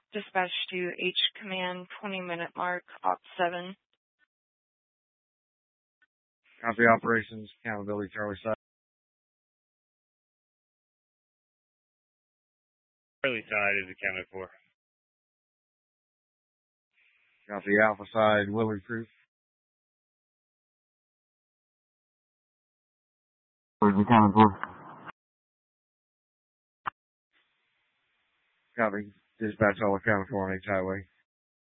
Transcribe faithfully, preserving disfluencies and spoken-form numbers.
Dispatch to H Command, twenty minute mark, Op seven. Copy operations, accountability, Charlie side. Charlie side is accounted for. Copy Alpha side, Willard Proof. Willard accounted for. Copy. Dispatch all accounted for on H Highway.